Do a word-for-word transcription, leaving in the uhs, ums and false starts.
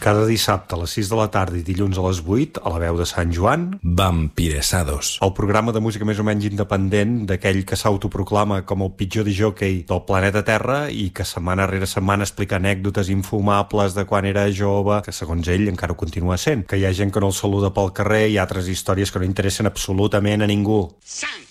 Cada dissabte a les sis de la tarda i dilluns a les vuit, a la veu de Sant Joan, Vampiresados. el programa de música més o menys independent d'aquell que s'autoproclama com el pitjor discjòquei del planeta Terra i que setmana rere setmana explica anècdotes infumables de quan era jove, que segons ell encara ho continua sent, que hi ha gent que no el saluda pel carrer i altres històries que no interessen absolutament a ningú. Sant